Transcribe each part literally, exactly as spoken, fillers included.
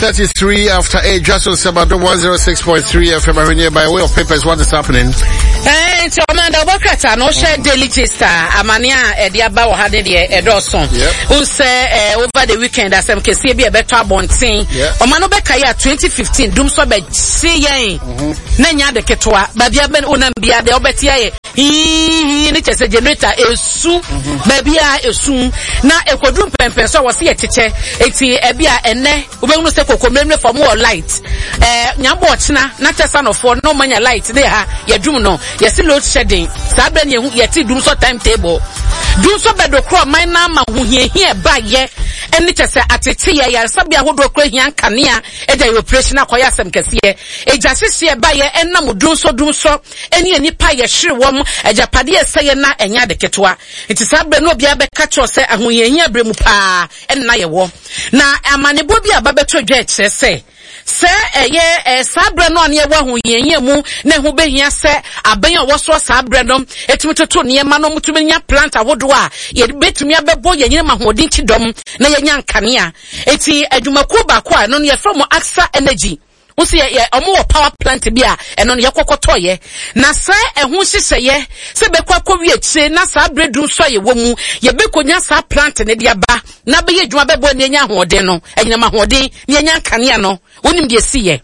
thirty-three after eight, just on Sabado one oh six point three F M. By way of papers, what is happening? Eh, so Amanda Wakata no share daily tester amania e dia ba wo hade de edoson. Who say over the weekend as am kese bi e beto abonten. O ma no be kai twenty fifteen dum so be see yen. Na nya de ketwa ba bia be onam bia de obeti aye. Hi ni chese generator esu ba bia esu na ekodum pempen so wo se yecheche eti e bia ene obehunu se kokomremre for more light. Eh nyambo ochina na chesa no for no manya light dey ha yedum no yes load shedding sabe ne yeti dum so timetable dum so bedo kro man na ma hu hie hie ba ye eni chese atete ye ya sabe ahodo kro hia kanea e dey operation akoya asem kese ye eja hye ba ye enam dum so dum so eni eni pa ye hye wom ejapade eseye na enya de ketwa enti sabe no bia be ka cho se ahoye hia bremu pa enna ye wo na amanebo bia ba beto dwa chese se eye eh sabre no ane ewa hu yenye mu na hu behia se aban a wo so sabre no etimitoto ne ma no mutumenya plant awodo a ye betumi abebo yenye mahodin chidom na yenya nkanea eti adwumako ba ko a no ye from Axa Energy usi ye omo power plant bia eno ye kokotoye na se ehun hihye se bekwa kowi eche na sa bredu so ye womu ye bekonya sa plant ne dia ba na be ye dwuma bebo ne nya hoden no enyina ma hoden ne nya kanea no wonim de siye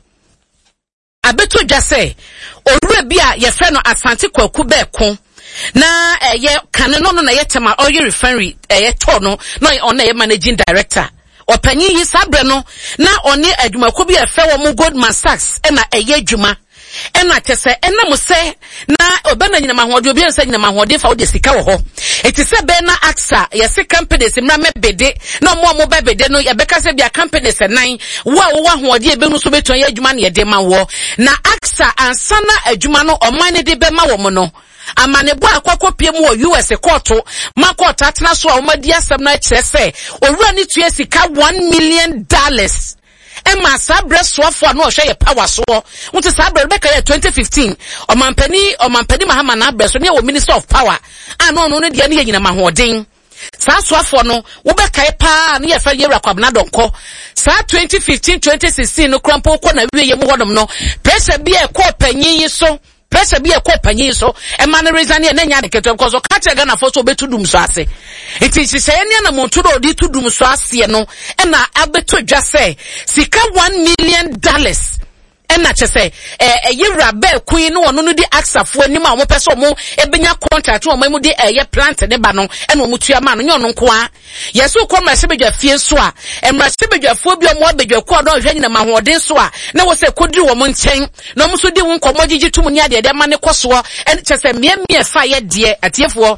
abeto dwa se orure bia ye fe no Asante Kwaku be ko na ye kane no no na ye tema oil refinery ye to no no on ye managing director opanyi yi sabre no na oni adwumako bi efe wo mu Goldman Sachs e na eye adwuma e na tese e na mo se na obana nyina mahode obi ensa nyina mahode fa wo de sika wo ho eti se be na Axa yesi companies mra mebede na mo mo bebede no ye beka se bia companies nan wo wo ahode e be no so beton ye adwuma na ye de ma wo na Axa ansana adwuma no oman ne de be ma wo mo no amanebo akwakopie mu U S court ma court atena so a omadi asem na kire se owura ni tue sika one million dollars Emma sabre soafo na ohwe ye power so wuti sabre be ka twenty fifteen omampani omampani mahama na abre so ne wo minister of power ano no ne de ne nyina mahoden sa soafo no wo be kai pa na ye fa ye Kwabena Donko sa twenty fifteen twenty sixteen no krampo ko na wie ye mu hodom no pressure bi e ko panyin so pressure bi e ko panyin so e man reason e na nya de keto because o ka chega na fo so betu dum so ase iti sise ene na montu do di tudum so ase no e na abeto dwa se sika one million dollars ena chese eh yewra be kuin no no di Axa fo anim a mo pese mo ebenya contract o mo di eh plant ne ba no ena mo tua ma no nyo no nko a yeso ko ma sebedwa fie so a emra sebedwa fo bi o mo abedwa ko do hwe nyina ma hoden so a na wo se kodiri wo mo nchen na mo so di wo nko mo gigi tum ni ade de ma ne koso en chese mie mie fa ye de atiefo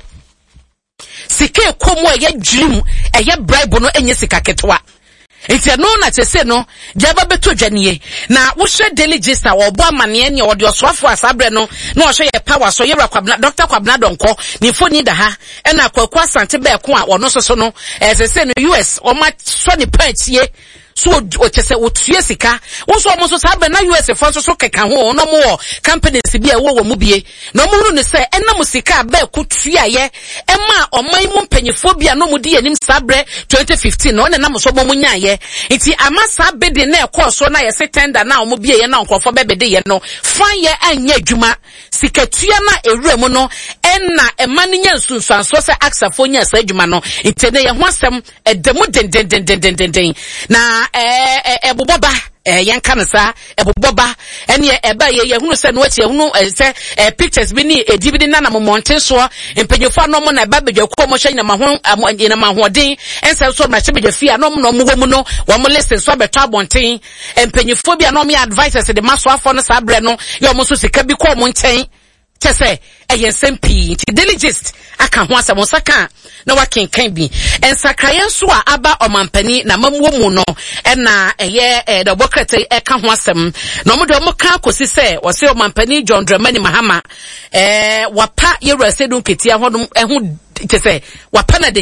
sika komo ye dream eh bribe no enye sika ketwa iti no na chese no jaba beto dwanie na wo hwe daily gist a wo bo amane ne wo de osoafo asabre no na wo hwe ye power so ye Kwabena Doctor Kwabena Donko ni foni da ha e na Kwaku Asante be ko a wono soso no e sese no U S o ma so ni pantie so o chese o tue sika wo so mo so sabe na U S fo so so keka ho no mo companies bi e wo wo mu bie no mo ru ne se ena mo sika be ko tue aye e ma oman mu mpanyefo bia no mo di anim sabre twenty fifteen no na mo so mo nya ye iti ama sabe de na e ko so na ye se tender na mo bie ye na nkofo be be de ye no fan ye anya adwuma sika tue na ewura mu no enna e ma ne nya nsunsuan so se Axa fo nya sa adwuma no iti ne ye ho asem e demu den den den den den den na eh eh boboba eh yanka no sa eboboba ene e ba ye hunu se no achi hunu se pictures bi ni edibidi na na momonten so empanyefo no mo na ba bedwa ko mo hye na maho na mahoden ense so ma hye bedwa fi anom no mo mu no wo mo listen so beto abonten empanyefo bi anom ya advisors de maso afo no sa bre no yo mo so sika bi ko mo nchen chese eyen sempi ti diligist aka ho asemo saka na wakenkan bi ensakraye so a aba omampani na mamuo mu no na eye eh dobokrate eka ho asem na mo de mo ka kosi se wo se omampani John Dramani Mahama eh wapa yewra sedun ketia hodum ehu chese wapa na deja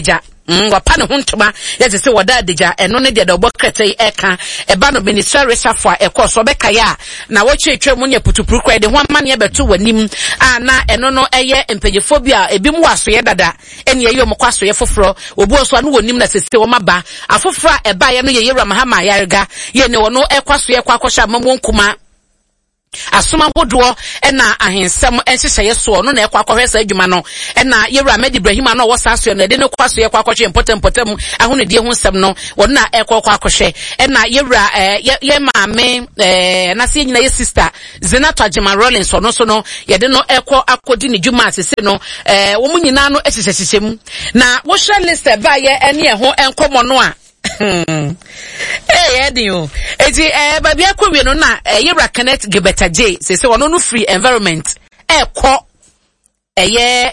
mm wapa ne hontoma yete se woda adija eno ne de obo krete eka eba no minister resafo ekọ so beka ya na wo twetwe mu nya putupuru kwa de ho amane beto wanim ana eno no eye empagefobia ebi mu waso ye dada ene ye yom kwaso ye foforo obu oso anu wonim na sese wo maba afofora eba ye no ye yewra mahama yarga ye ne wono ekwaso ye kwakosha mamwo nkuma asoma bodo ena ahensem enhyehyɛ yeso no na ekwa akɔhwɛ sa adwuma no ena yewura Ahmed Ibrahim na wo saso no de ne kwaso ye kwa akɔhwɛ important potem ahone die ho nsɛm no wɔn na ekɔ kwa akɔhwɛ ena yewura ye maame eh na se nyina ye sister Zinato Agema Rollins no so no ye de no ekɔ akɔdi ne dwuma asese no eh wo mu nyina no ehyehyɛ mu na wo hwɛ list ba ye ene ho enkomo no a eh edio eti eh baby akɔwie no na yewura Kenneth Gebeta J say say ono no free environment ekɔ eye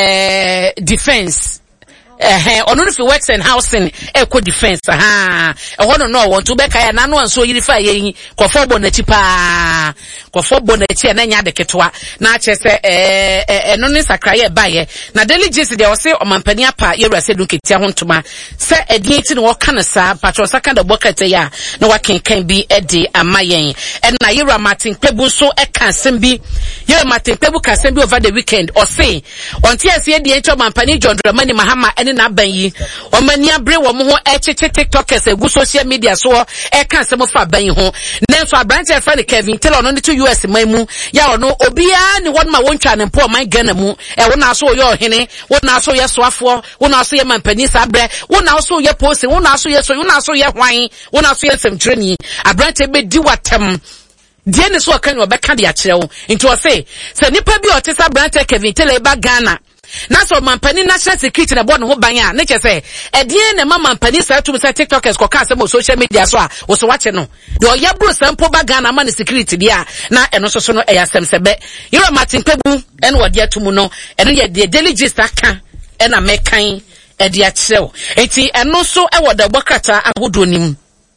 eh defense eh ono no free works and housing ekɔ defense ha ehɔ no no want to beka ya na no anso yiri fa ye kɔfɔ bɔ na chi pa kɔfɔ bɔ na chi na nya de ketwa na akyɛ sɛ eh eno ne sakraye ba ye na daily gist de o say omampani apa yewura se dunketia ho ntoma sɛ edin ti no wɔka no sa patro saka da bɔkata ya na wakenkan bi edi amayen ɛna yewura Martin Kpebu so ɛka asɛm bi yewura Martin Kpebu ka asɛm bi over the weekend o say onti ase edi enti omampani John Dramani Mahama ɛne na ban yi omani abre wo mo ho ɛkyekye TikTokers egu social media so ɛka asɛm fa ban yi ho nenso abrante ɛfa ne Kevin Taylor no ne to U S man mu ya ono obia ne won ma wontwa ne mpo man Ghana mu e wona so yo hene wona so ye soafo wona so ye mampani sabre wona so ye post wona so ye so wona so ye hwan wona so ye semtreni abrante be di watem die ne so aka ne obeka de akere wo nti o say se nipa bi o te sabrante Kevin Taylor ba Ghana na so mampani national security na board no ho ban a ne kyese edie ne mampani sa tum sa TikTokers ko ka asem social media so a wo so wache no de o yabro sampo ba Ghana man security dia na eno so so no e yasem sebe yero Martin Kpebu ene wode atumu no ene ye de daily gist aka ena mekan e de akyew enti eno so e wode bokata ahodo nim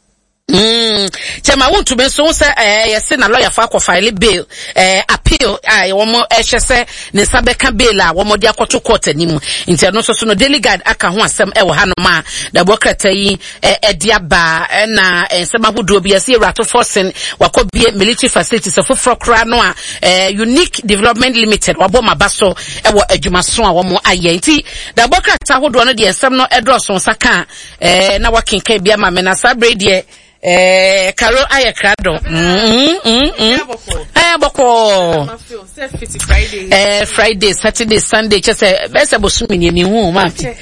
Mm, chema wontu ben so say eh yesi na lawyer fa ko file bail eh appeal ai wo mo ehwese ne sabeka bail a wo mo de akoto court anim nti no so so no daily guide aka ho asem e wo ha no ma da bokrata yi eh de aba na ensema hodo bi yesi rato forcing wakobie military facilities for frokra no a eh Unique Development Limited wabo mabaso e wo adwumaso a wo mo aye nti da bokrata hodo no de ensem no edroso saka eh na wakenka bia ma me na sabre de Eh, Karo ayakrado. Mm mm mm. Eh, boko. Friday. Eh, Friday, Saturday, Sunday. Just say, best bosumi ni ni hu ma. Ache.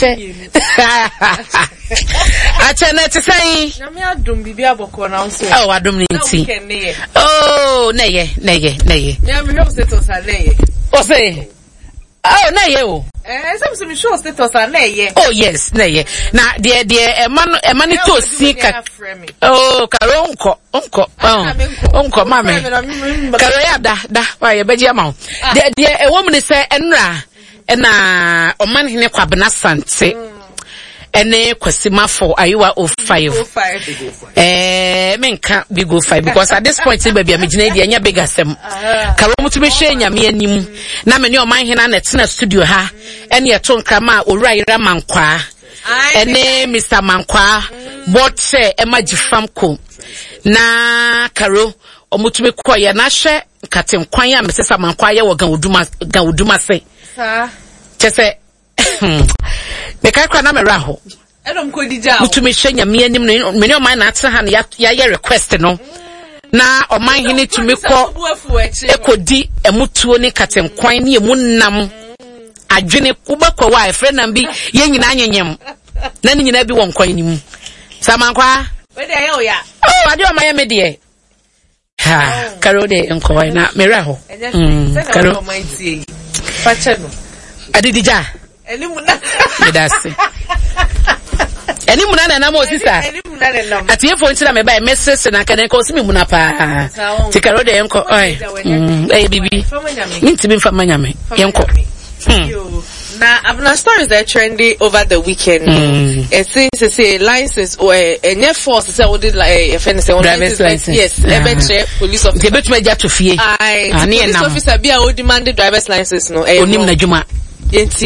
Ache na te say. Na me adum bibia boko na nso. Oh, adum ni nti. Oh, na ye, na ye, na ye. Na me ho seto sa na ye. O say. Oh, na ye o. Eh, some some show status are na ye. Oh yes, na ye. Na de de e man e man to sika. Oh, Karo unko, unko. Oh, unko mame. Karo ya da da, wa ye beji ama. De de e wo mu se enra e na o man hene kwabena sante. Ene kwasimafo ayiwa oh five. Eh, menka big oh five because at this point baby am gina dia nya big asem. Karo mutube hwe nyame anim na me ne o man hena na tena studio ha ene ye to nkrama owura mankwa. Ene Mister Mankwa botse e magifam ko. Na Karo omutube koye na hwe katenkwan ya Mister Mankwa ye wo gan oduma gan oduma se. Sa. Chese me kai kwa na me raho edom ko dija mutu me hwenya me anim no me ne o man na ate ha na ya ya request no na o man hene tumi kɔ ekodi emutuo ne katenkwan ne emu nam adwene kubakɔ wa efre nam bi ye nyina anyanyem na ne nyina bi wɔ nkwan ni mu Samankwa we de ye o ya oh ade o man ye me de ha Karo de nkɔ na me raho mm Karo fache no ade dija Elimuna. Medase. Elimuna na na mo sisa. Elimuna na na. Ati efo ntira me ba message na kan ko simi muna pa. Ti Karo de enko oi. Eh bibi. Minti bi mfa manyame. Yenko. Now, Abna stories that trendy over the weekend. Mm. It says to say license or a near force say what did like a friend say driver's license. Yes, uh-huh. Police officer. They bet me just to fear. I police officer be a demanded driver's license no. Onim na juma. Yenti.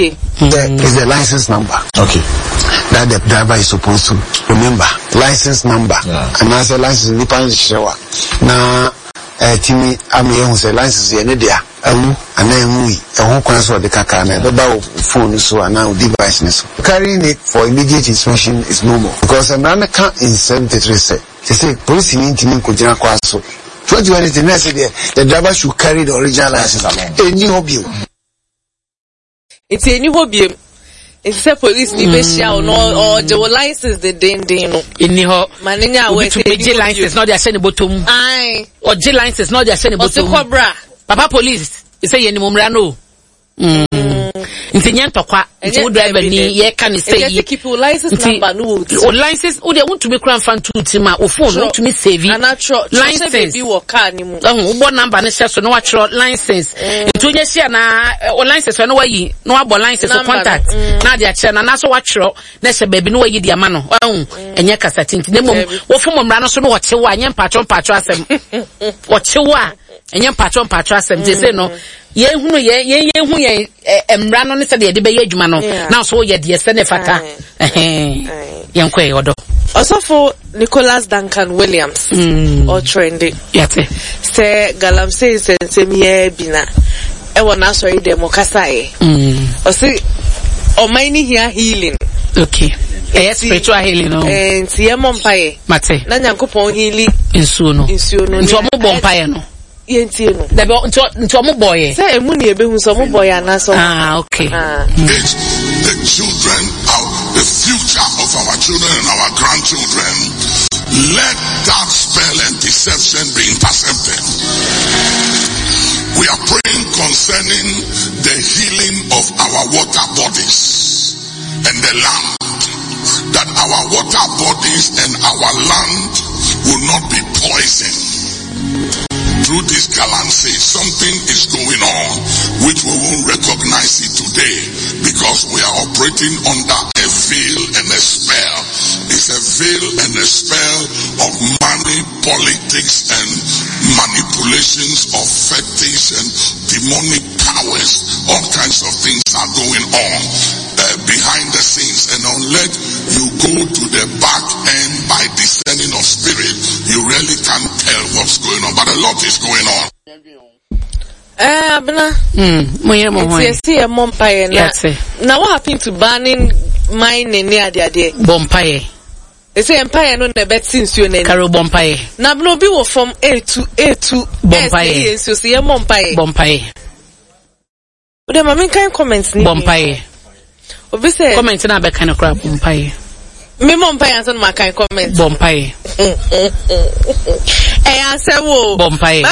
The, is the license number. Okay. That the driver is supposed to remember. License number. Yeah. And as a license, depends shower. Now, uh, Timmy, I'm here who say license in India. Um, and then we, a whole concert of the kakana, the bow phone, so and now device. Carrying it for immediate inspection is no more. Because I'm running car in seventy-three say, they say, police in Timmy Kujina Kwaso. twenty-one is the next day, the driver should carry the original license along. A new hobby. It's a new hobby. It's a police ni besia or or the license the den den no. Inni ho. Manenya we say J license not dey send bottom. Aye. Or J license not dey send bottom. O se cobra. Papa police, you say you nimumra no. Mm. Nti nyantokwa, nti wo driver ni ye ka ni say yi. Just keep your license number no. O license, o dey want to be cram fan two tima, o phone want to me save. Ana tro, license be wo car ni mu. Oh, wo number ni share so no wa tro license. Nti onye share na o license no wa yi, no wa bo license o contact. Na dey share na na so wa tro, na se baby no wa yi di ama no. Oh, enye kasa tinti. Ne mom, wo fo mom ra no so no wo che wo anye patron patron asem. Wo che wo a enye patron patron asem. Je say no. Ye hunu ye ye ye hu ye emra no ne se de de be ye adwuma no na so ye de se ne fata eh ye nkwe odo also for Nicholas Duncan Williams mm. or trendy yate say galamsey sense mi e bina e wona so ide mo kasa e mm o say o many here healing okay eh spiritual healing no eh tie mo mpae mate na nyankopon healing insuo no insuo no nti o mo bo mpae no yentie no da be nti o mo boy say emu ni ebe hu so mo boy anaso ah okay ah mm. The children our the future of our children and our grandchildren, let that spell and deception be intercepted. We are praying concerning the healing of our water bodies and the land, that our water bodies and our land will not be poisoned. Through this galamsey, something is going on which we won't recognize it today because we are operating under a veil and a spell. It's a veil and a spell of money, politics, and manipulations of fetish and demonic powers. All kinds of things are going on uh, behind the scenes, and unless you go to the back end by discerning of spirit, you really can't tell what's going on. But a lot is going on. Eh, abna. Hmm. Moye mo hoye. It's a mompaye na. Now what happened to banning mine near the ade? Bompaye. They say empire no ne bet since you ne. Karo bompaye. Na no bi wo from A to A to bompaye. So say mompaye. Bompaye. O de mama kan comments ni. Bompaye. Obi say comment na be kan crap bompaye. Me mompaye answer my kind comment. Bompaye. Eh answer wo. Bompaye.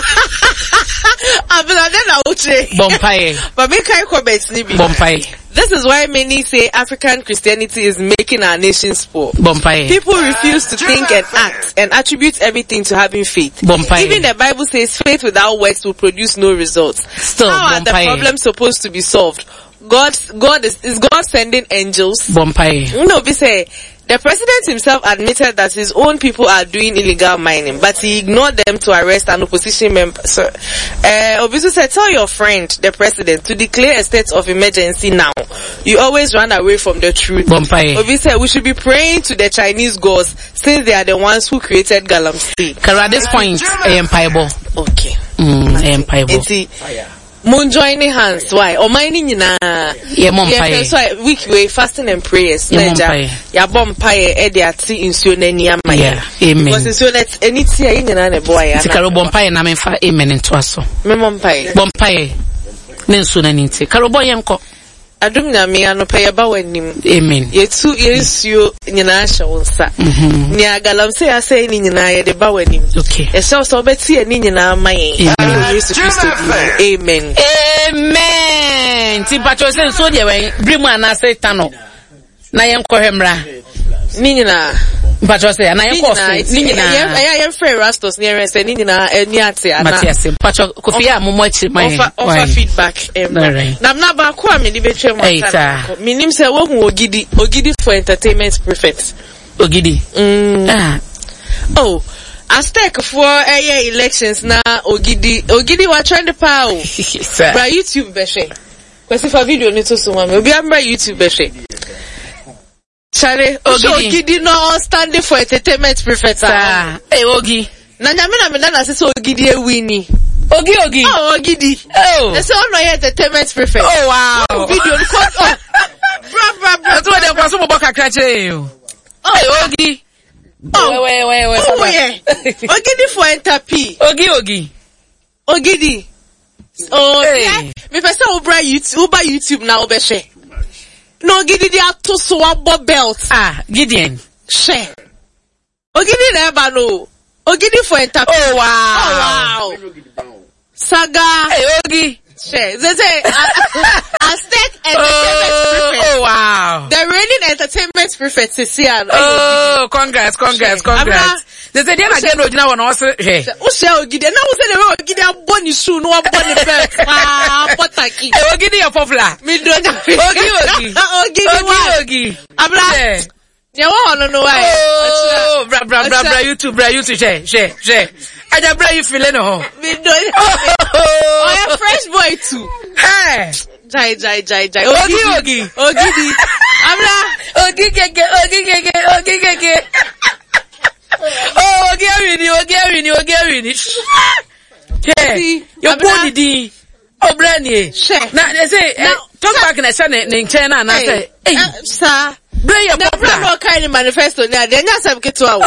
Abela den na uche. Bompaye. But me kind comments ni bi. Bompaye. This is why many say African Christianity is making our nations poor. Bompaye. People refuse to think and act and attribute everything to having faith. Bompaye. Even the Bible says faith without works will produce no results. Still, how are the problems supposed to be solved? God, God is, is God sending angels? Bompaye. No, we say, the president himself admitted that his own people are doing illegal mining, but he ignored them to arrest an opposition member. So, uh, Obisu said, tell your friend, the president, to declare a state of emergency now. You always run away from the truth. Bompaye. Obisu said, we should be praying to the Chinese gods, since they are the ones who created galamsey. Kara, at this point, I am payable. Okay. Mm, I am payable. Moon joining hands, why? Or mining na yeah, mompaye. So week way fasting and prayers. Yeah, mompaye. Ya bompaye e de ati insuo na ni ama. Yeah, amen. Because insuo let any tia yin na na boy ya. Tikaro bompaye na me fa amen into aso. Me mompaye. Bompaye. Ne nsuo na ni nti. Karo boy yemko. Adum na me anope ba wanim. Amen. Yetu yensuo nyina hye wonsa. Mhm. Ni agalamse ya say ni nyina ye de ba wanim. Okay. E so so beti ni nyina mayen. Jesus Christ. Amen. Amen. Ti pacho se nsuo de wen brimu ana Satan no. Na yemko hemra. Ni nyina pacho se na yemko ni nyina. Ya ya free rastos ni ren se ni nyina eni ate ana. Matias pacho kofi a momo chi mai. Offer feedback. Na na ba ko a me di betwe mo ata. Minim se wo hu ogidi, ogidi for entertainment prefect. Ogidi. Mm. Ah. Oh, Aztec for eh elections na ogidi, ogidi wa trend pa o. Bra YouTube be share. Pesifa video ni to so mama. Obi amra YouTube be hwe. Chale, Ogidi no standing for entertainment prefect. Ah, eh Ogi. Na nyame na me na say Ogidi e wini. Ogi Ogi. Oh, Ogidi. Oh. Say on no entertainment prefect. Oh wow. Video ni ko. Bra bra bra. That's what they kwaso mo boka krache you. Oh, Ogi. Oh, wait, wait, wait. Oh, yeah. Ogidi for enter-P. Ogi Ogi. Ogidi. Oh, hey. Yeah. Me person Uber YouTube, Uber YouTube now be share. No, Ogidi dey to so abo belt. Ah, Gideon. Share. Ogidi never know. Ogidi for enter-P. Oh wow. Oh wow. Saga. Hey, Ogi. Share. They say Aztec entertainment oh, prefect. Oh wow. The reigning entertainment prefect is here. Oh, congrats, congrats, congrats. They say they na get no jina won also. Hey. O se Ogidi. Na o se the Ogidi aboni shoe no aboni belt. Ah, potaki. Hey, Ogidi you popular. Me do na. Ogi Ogi. Ogi Ogi Ogi. Abra. Yeah, what no no why? Oh, bra bra bra bra YouTube, bra YouTube share, share, share. Aja bra you feeling no. Me do. Oh, yeah, fresh boy too. Hey. Jai jai jai jai. Ogi Ogi. Ogidi. Abra. Ogi gege, Ogi gege, Ogi gege. Oh, Ogi Awini, Ogi Awini, Ogi Awini. Hey, your body di. Oh, Brandy. Now they say, talk back in a son in China and I say, hey, sir. Bray your popular. No kind of manifesto now. Then you have to go.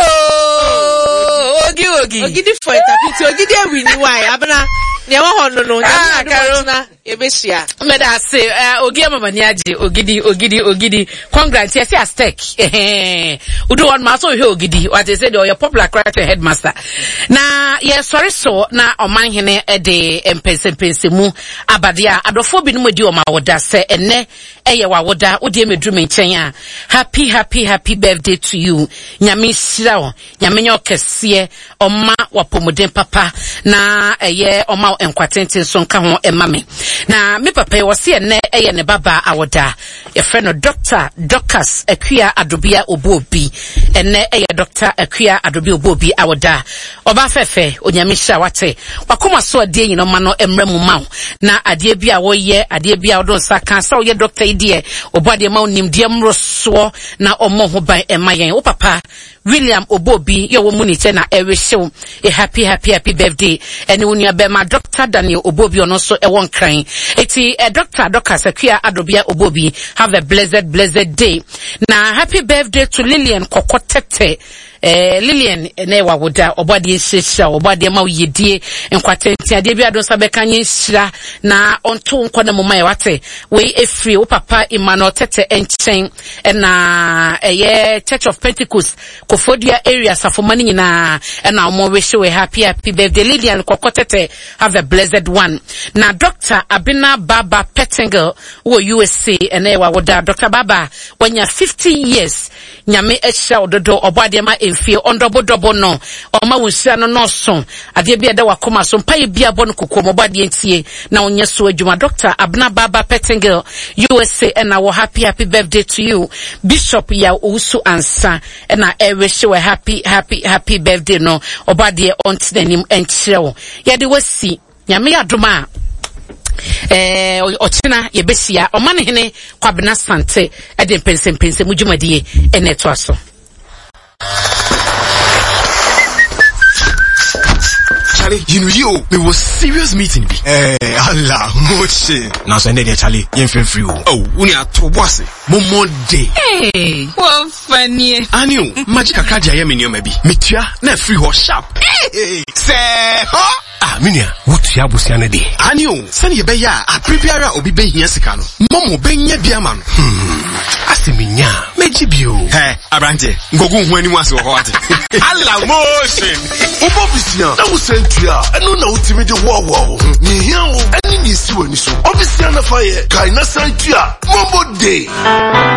Oh, Ogi Ogi. Ogi for it. Ogi win why? Abana. Never no no. Ah, Carol. Ebesia. Let us say, Ogi Amaniaji, Ogidi, Ogidi, Ogidi. Congrats, yes, yes, tech. We do one master here, Ogidi. What they said, or your popular character headmaster. Na, yes, sorry, so, na, o man hene, e de, empese, empese, mu, abadia, adofobi numu di o ma woda, se, ene, eye wa woda, udi eme drume chenya. Happy, happy, happy birthday to you. Nyami sirao, nyami nyo kesie, oma wapomodem papa, na, eye, oma enkwatente sonka ho emame. Na me papa wasi ene eye ne baba awoda ye friend Doctor Docas Akua Adobia Obobi ene eye Doctor Akua Adobia Obobi awoda oba fefe onyamisha wate wakoma so ade nyino ma no emremu ma na ade bia wo ye ade bia odon saka sa wo ye doctor idie obade ma onim de mroso na omo ho ban emayen wo papa William Obobi yo wo munite na ewehyew a happy happy happy birthday ene wonu abema Doctor Daniel Obobi ono so e won kran eti a Doctor Docas Akua Adobia Obobi have a blessed blessed day na happy birthday to Lillian Kokotete eh Lillian ne wa woda obade hyehyia obade ma yedie enkwatenti ade bia don sabeka nyira na onto nkona moma wate we efri wo papa Emmanuel Tete enchen na eye Church of Pentecost Kofodia area safomani nyina na omo wish we happy happy birthday Lillian Kokotete have a blessed one na Doctor Abina Baba Pettingill wo U S A ene wa woda Doctor Baba wanya fifteen years nyame ehya ododo obade ma enfie ondobo dobo no oma wunsia no no so ade bia da wakoma so mpaye bia bo no kokom obade entie na onye so adwuma Doctor Abina Baba Pettingill U S A and our happy happy birthday to you Bishop ya usu ansa and I wish you a happy happy happy birthday no obade ontinenim enchire ya de wasi nyame adoma eh ochina yebesia omane hene kwabena sante ade pense pense mujumadiye eneto aso Charlie, you know you, there was serious meeting. Eh, Allah, moche. Now send it, Charlie. You feel free. Oh, we are to boss. Momo day. Hey, what funny. I knew. Magic akaja ya minyo maybe. Mitia, na free ho sharp. Hey, say, huh? Ah, minia, what ya busiane day. I knew. Send ye be ya, a prepare obi be here sikano. Momo be nye biaman. Hmm. Asi minya, meji bio. Hey, Abrante, ngogu hweni waso hoate. Allah, motion. Obo bisia, na usentia, eno na ultimate wow wow. Ni hiao, eni ni siwe niso. Obisia na faye, kai na sentia, Momo day.